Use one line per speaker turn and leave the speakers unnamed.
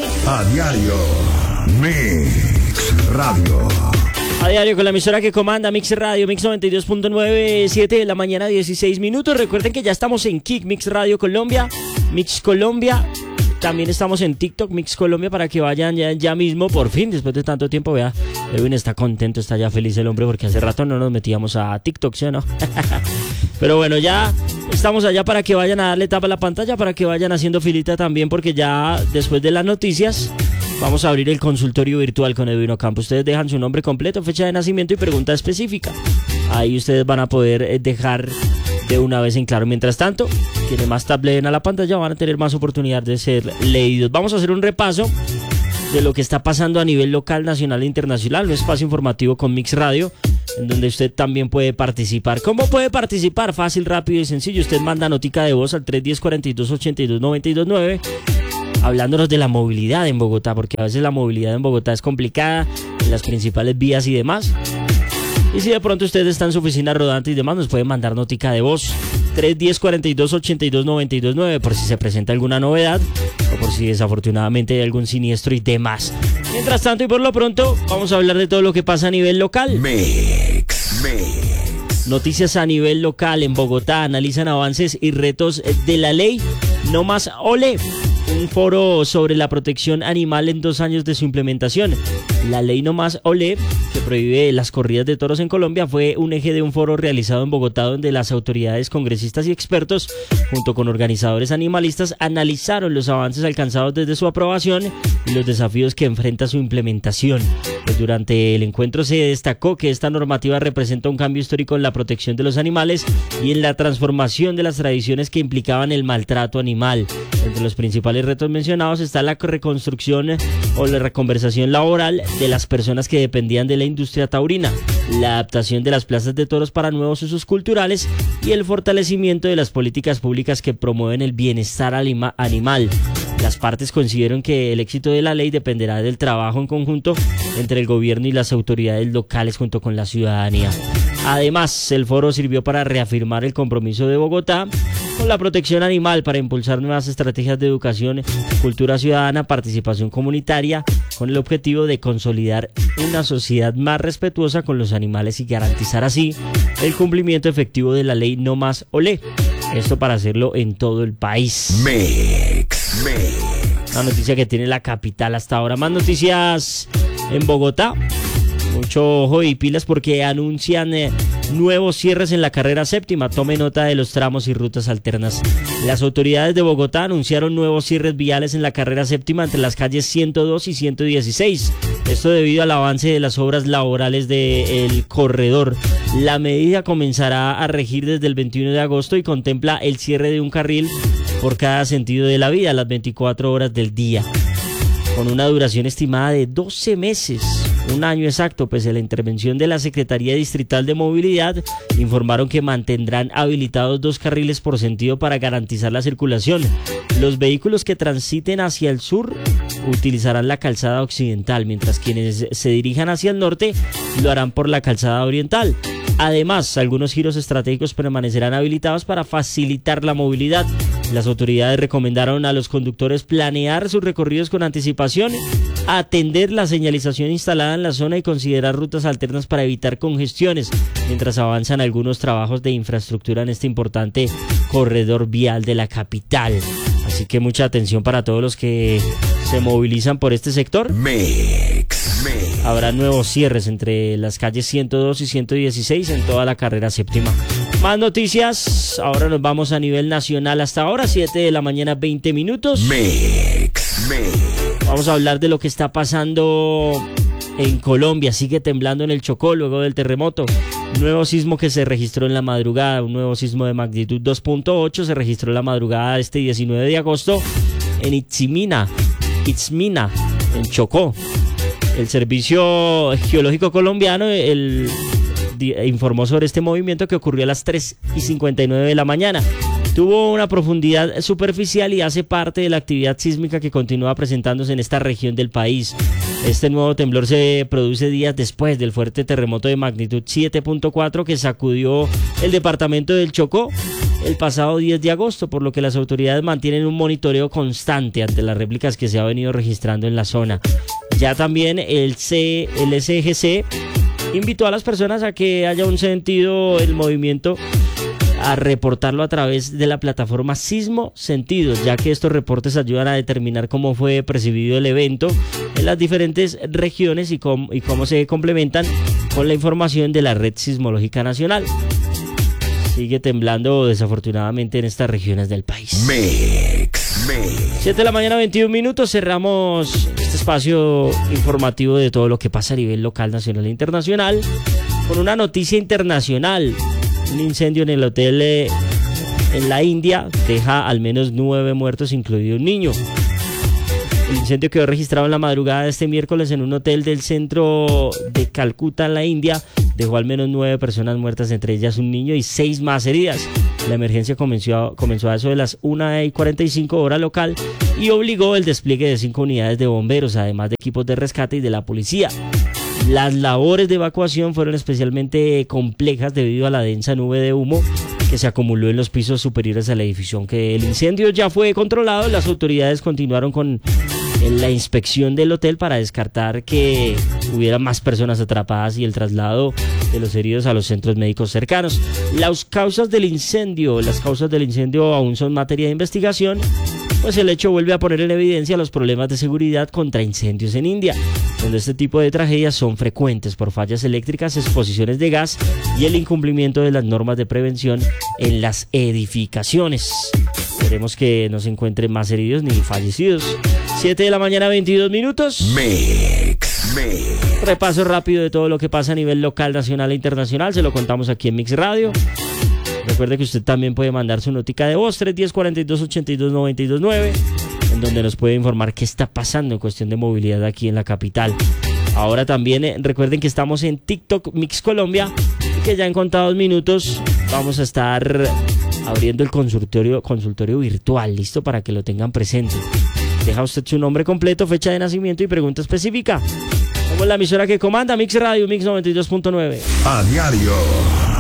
A diario, Mix Radio.
A diario con la emisora que comanda Mix Radio, Mix 92.9, 7 de la mañana, 16 minutos. Recuerden que ya estamos en Kick, Mix Radio Colombia, Mix Colombia. También estamos en TikTok, Mix Colombia, para que vayan ya mismo, por fin, después de tanto tiempo. Vea, Edwin está contento, está ya feliz el hombre, porque hace rato no nos metíamos a TikTok, ¿sí o no? Pero bueno, ya estamos allá para que vayan a darle tapa a la pantalla, para que vayan haciendo filita también, porque ya después de las noticias vamos a abrir el consultorio virtual con Edwin Ocampo. Ustedes dejan su nombre completo, fecha de nacimiento y pregunta específica. Ahí ustedes van a poder dejar de una vez en claro. Mientras tanto, quienes más tableen a la pantalla van a tener más oportunidad de ser leídos. Vamos a hacer un repaso de lo que está pasando a nivel local, nacional e internacional. Un espacio informativo con Mix Radio, en donde usted también puede participar. ¿Cómo puede participar? Fácil, rápido y sencillo. Usted manda notica de voz al 310-42-82-929, hablándonos de la movilidad en Bogotá, porque a veces la movilidad en Bogotá es complicada, en las principales vías y demás. Y si de pronto usted está en su oficina rodante y demás, nos puede mandar notica de voz 310-42-82-929, por si se presenta alguna novedad o por si desafortunadamente hay algún siniestro y demás. Mientras tanto y por lo pronto, vamos a hablar de todo lo que pasa a nivel local.
Mix.
Noticias a nivel local. En Bogotá analizan avances y retos de la ley No Más Ole, un foro sobre la protección animal en 2 años de su implementación. La ley No Más Ole, que prohíbe las corridas de toros en Colombia, fue un eje de un foro realizado en Bogotá, donde las autoridades, congresistas y expertos, junto con organizadores animalistas, analizaron los avances alcanzados desde su aprobación y los desafíos que enfrenta su implementación. Pues durante el encuentro se destacó que esta normativa representa un cambio histórico en la protección de los animales y en la transformación de las tradiciones que implicaban el maltrato animal. Entre los principales retos mencionados está la reconstrucción o la reconversación laboral de las personas que dependían de la industria taurina, la adaptación de las plazas de toros para nuevos usos culturales y el fortalecimiento de las políticas públicas que promueven el bienestar animal. Las partes consideran que el éxito de la ley dependerá del trabajo en conjunto entre el gobierno y las autoridades locales junto con la ciudadanía. Además, el foro sirvió para reafirmar el compromiso de Bogotá con la protección animal, para impulsar nuevas estrategias de educación, cultura ciudadana, participación comunitaria, con el objetivo de consolidar una sociedad más respetuosa con los animales y garantizar así el cumplimiento efectivo de la ley No Más Ole. Esto para hacerlo en todo el país.
Mix.
Una noticia que tiene la capital hasta ahora. Más noticias en Bogotá. Mucho ojo y pilas, porque anuncian nuevos cierres en la carrera séptima. Tome nota de los tramos y rutas alternas. Las autoridades de Bogotá anunciaron nuevos cierres viales en la carrera séptima entre las calles 102 y 116. Esto debido al avance de las obras laborales del corredor. La medida comenzará a regir desde el 21 de agosto y contempla el cierre de un carril por cada sentido de la vía, las 24 horas del día, con una duración estimada de 12 meses. Un año exacto. Pese a la intervención de la Secretaría Distrital de Movilidad, informaron que mantendrán habilitados 2 carriles por sentido para garantizar la circulación. Los vehículos que transiten hacia el sur utilizarán la calzada occidental, mientras quienes se dirijan hacia el norte lo harán por la calzada oriental. Además, algunos giros estratégicos permanecerán habilitados para facilitar la movilidad. Las autoridades recomendaron a los conductores planear sus recorridos con anticipación, atender la señalización instalada en la zona y considerar rutas alternas para evitar congestiones, mientras avanzan algunos trabajos de infraestructura en este importante corredor vial de la capital. Así que mucha atención para todos los que se movilizan por este sector.
Mix.
Habrá nuevos cierres entre las calles 102 y 116 en toda la carrera séptima. Más noticias. Ahora nos vamos a nivel nacional. Hasta ahora 7 de la mañana 20 minutos.
Mix.
Vamos a hablar de lo que está pasando en Colombia. Sigue temblando en el Chocó luego del terremoto. Un nuevo sismo que se registró en la madrugada. Un nuevo sismo de magnitud 2.8 se registró en la madrugada de este 19 de agosto en Itzmina, en Chocó. El Servicio Geológico Colombiano informó sobre este movimiento que ocurrió a las 3:59 de la mañana. Tuvo una profundidad superficial y hace parte de la actividad sísmica que continúa presentándose en esta región del país. Este nuevo temblor se produce días después del fuerte terremoto de magnitud 7.4 que sacudió el departamento del Chocó el pasado 10 de agosto, por lo que las autoridades mantienen un monitoreo constante ante las réplicas que se ha venido registrando en la zona. Ya también el SGC invitó a las personas a que haya un sentido el movimiento, a reportarlo a través de la plataforma Sismo Sentidos, ya que estos reportes ayudan a determinar cómo fue percibido el evento en las diferentes regiones y cómo se complementan con la información de la Red Sismológica Nacional. Sigue temblando desafortunadamente en estas regiones del país.
Mix.
7 de la mañana, 21 minutos. Cerramos este espacio informativo de todo lo que pasa a nivel local, nacional e internacional con una noticia internacional. Un incendio en el hotel en la India deja al menos 9 muertos, incluido un niño. El incendio quedó registrado en la madrugada de este miércoles en un hotel del centro de Calcuta, en la India. Dejó al menos 9 personas muertas, entre ellas un niño, y 6 más heridas. La emergencia comenzó a eso de las 1:45 hora local y obligó el despliegue de 5 unidades de bomberos, además de equipos de rescate y de la policía. Las labores de evacuación fueron especialmente complejas debido a la densa nube de humo que se acumuló en los pisos superiores al edificio. Aunque el incendio ya fue controlado, las autoridades continuaron con la inspección del hotel para descartar que hubiera más personas atrapadas y el traslado de los heridos a los centros médicos cercanos. Las causas del incendio aún son materia de investigación, pues el hecho vuelve a poner en evidencia los problemas de seguridad contra incendios en India, donde este tipo de tragedias son frecuentes por fallas eléctricas, exposiciones de gas y el incumplimiento de las normas de prevención en las edificaciones. Esperemos que no se encuentren más heridos ni fallecidos. 7 de la mañana, 22 minutos.
Mix.
Repaso rápido de todo lo que pasa a nivel local, nacional e internacional. Se lo contamos aquí en Mix Radio. Recuerde que usted también puede mandar su notica de voz 310-42-82-92-9, en donde nos puede informar qué está pasando en cuestión de movilidad aquí en la capital. Ahora también recuerden que estamos en TikTok Mix Colombia y que ya en contados minutos vamos a estar abriendo el consultorio virtual, listo para que lo tengan presente. Deja usted su nombre completo, fecha de nacimiento y pregunta específica. Somos la emisora que comanda Mix Radio, Mix 92.9.
A diario.